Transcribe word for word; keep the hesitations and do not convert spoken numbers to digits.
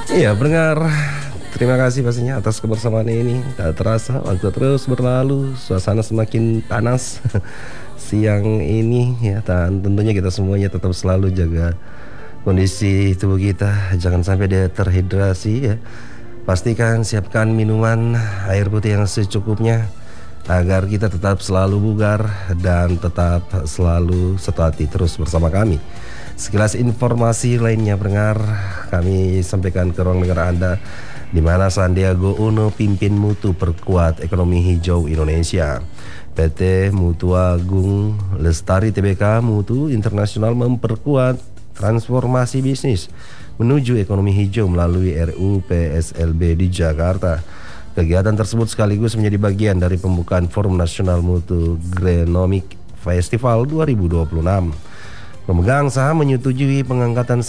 Iya, pendengar, terima kasih pastinya atas kebersamaan ini. Tak terasa waktu terus berlalu, suasana semakin panas siang ini ya. Dan tentunya kita semuanya tetap selalu jaga kondisi tubuh kita, jangan sampai dia terhidrasi ya. Pastikan siapkan minuman air putih yang secukupnya agar kita tetap selalu bugar dan tetap selalu setati terus bersama kami. Sekilas informasi lainnya pendengar kami sampaikan ke ruang dengar Anda, di mana Sandiaga Uno pimpin Mutu perkuat ekonomi hijau Indonesia. P T Mutua Agung Lestari Tbk Mutu Internasional memperkuat transformasi bisnis menuju ekonomi hijau melalui R U P S L B di Jakarta. Kegiatan tersebut sekaligus menjadi bagian dari pembukaan Forum Nasional Mutu Greenomik Festival dua ribu dua puluh enam. Pemegang saham menyetujui pengangkatan